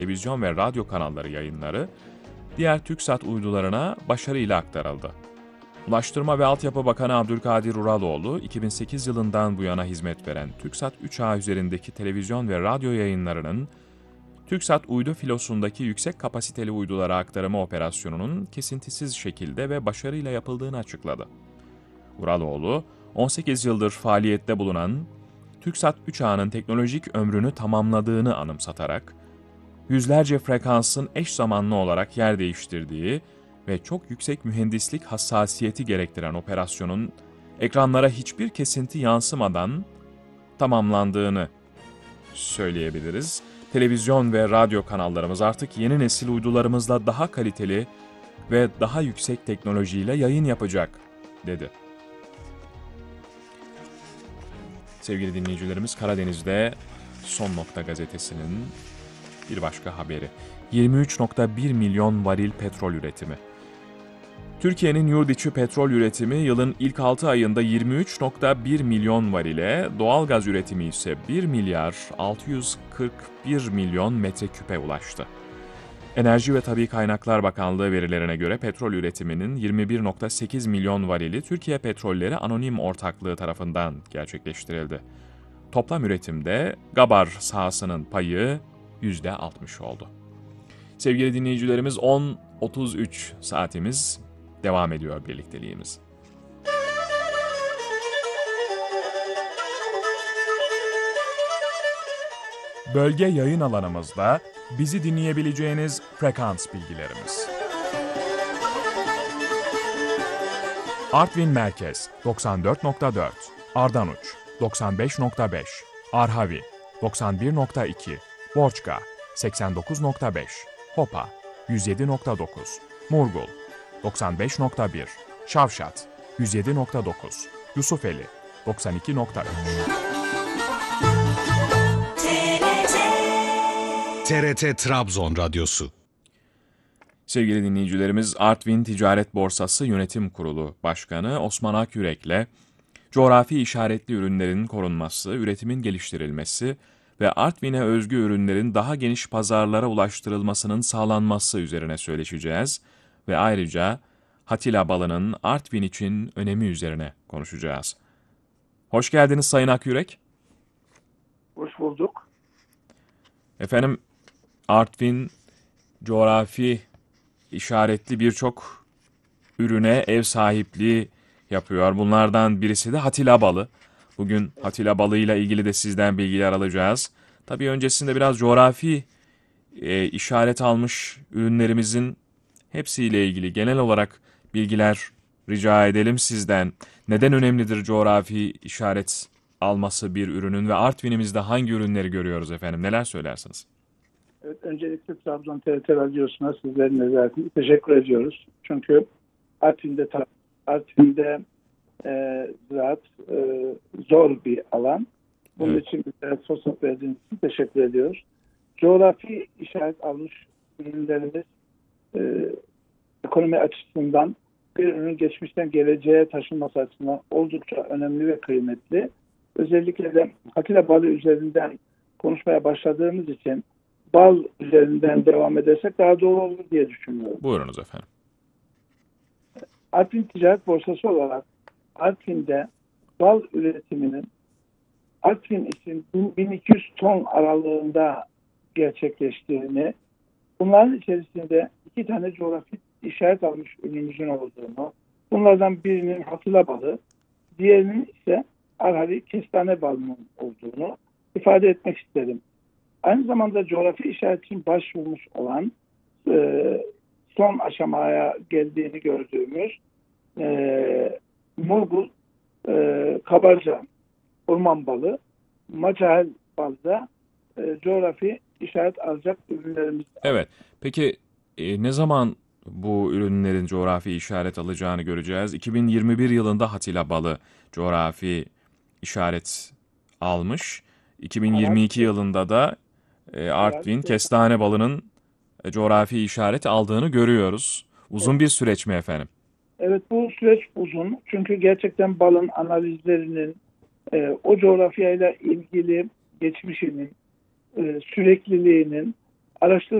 televizyon ve radyo kanalları yayınları diğer TürkSat uydularına başarıyla aktarıldı. Ulaştırma ve Altyapı Bakanı Abdülkadir Uraloğlu, 2008 yılından bu yana hizmet veren TürkSat 3A üzerindeki televizyon ve radyo yayınlarının TürkSat uydu filosundaki yüksek kapasiteli uydulara aktarımı operasyonunun kesintisiz şekilde ve başarıyla yapıldığını açıkladı. Uraloğlu, 18 yıldır faaliyette bulunan TürkSat 3A'nın teknolojik ömrünü tamamladığını anımsatarak, yüzlerce frekansın eş zamanlı olarak yer değiştirdiği ve çok yüksek mühendislik hassasiyeti gerektiren operasyonun ekranlara hiçbir kesinti yansımadan tamamlandığını söyleyebiliriz. Televizyon ve radyo kanallarımız artık yeni nesil uydularımızla daha kaliteli ve daha yüksek teknolojiyle yayın yapacak, dedi. Sevgili dinleyicilerimiz, Karadeniz'de Son Nokta gazetesinin bir başka haberi. 23,1 milyon varil petrol üretimi. Türkiye'nin yurt içi petrol üretimi yılın ilk 6 ayında 23,1 milyon varile, doğalgaz üretimi ise 1 milyar 641 milyon metreküpe ulaştı. Enerji ve Tabii Kaynaklar Bakanlığı verilerine göre petrol üretiminin 21,8 milyon varili Türkiye Petrolleri Anonim Ortaklığı tarafından gerçekleştirildi. Toplam üretimde Gabar sahasının payı %60 oldu. Sevgili dinleyicilerimiz, 10.33 saatimiz devam ediyor birlikteliğimiz. Bölge yayın alanımızda bizi dinleyebileceğiniz frekans bilgilerimiz. Artvin Merkez 94,4, Ardanuç 95,5, Arhavi 91,2, Borçka 89,5, Hopa 107,9, Murgul 95,1, Şavşat 107,9, Yusufeli 92,3. TRT Trabzon Radyosu. Sevgili dinleyicilerimiz, Artvin Ticaret Borsası Yönetim Kurulu Başkanı Osman Akyürek'le coğrafi işaretli ürünlerin korunması, üretimin geliştirilmesi ve Artvin'e özgü ürünlerin daha geniş pazarlara ulaştırılmasının sağlanması üzerine söyleşeceğiz ve ayrıca Hatila balının Artvin için önemi üzerine konuşacağız. Hoş geldiniz Sayın Akyürek. Hoş bulduk. Efendim, Artvin coğrafi işaretli birçok ürüne ev sahipliği yapıyor. Bunlardan birisi de Hatila balı. Bugün Hatila balığıyla ilgili de sizden bilgiler alacağız. Tabii öncesinde biraz coğrafi işaret almış ürünlerimizin hepsiyle ilgili genel olarak bilgiler rica edelim sizden. Neden önemlidir coğrafi işaret alması bir ürünün ve Artvin'imizde hangi ürünleri görüyoruz efendim? Neler söylersiniz? Evet, öncelikle Trabzon TRT Radyosu'na sizlerin nezaretine teşekkür ediyoruz. Çünkü Artvin'de ziraat zor bir alan. Bunun için bize fırsat verdiğiniz için teşekkür ediyoruz. Coğrafi işaret almış ürünlerimiz ekonomi açısından bir ürünün geçmişten geleceğe taşınması açısından oldukça önemli ve kıymetli. Özellikle de Hatila balı üzerinden konuşmaya başladığımız için bal üzerinden devam edersek daha doğru olur diye düşünüyorum. Buyurunuz efendim. Artvin Ticaret Borsası olarak Artvin'de bal üretiminin Artvin için 1200 ton aralığında gerçekleştiğini, bunların içerisinde 2 tane coğrafi işaret almış ürünümüzün olduğunu, bunlardan birinin Hatila balı, diğerinin ise Arhavi kestane balının olduğunu ifade etmek isterim. Aynı zamanda coğrafi işaret için başvurmuş olan son aşamaya geldiğini gördüğümüz Murgul, Kabarca, orman balı, Macahel balda coğrafi işaret alacak ürünlerimiz. Evet. Peki ne zaman bu ürünlerin coğrafi işaret alacağını göreceğiz? 2021 yılında Hatila balı coğrafi işaret almış. 2022 yılında da Artvin kestane balının coğrafi işaret aldığını görüyoruz. Uzun bir süreç mi efendim? Evet, bu süreç uzun. Çünkü gerçekten balın analizlerinin o coğrafyayla ilgili geçmişinin, sürekliliğinin, araştırma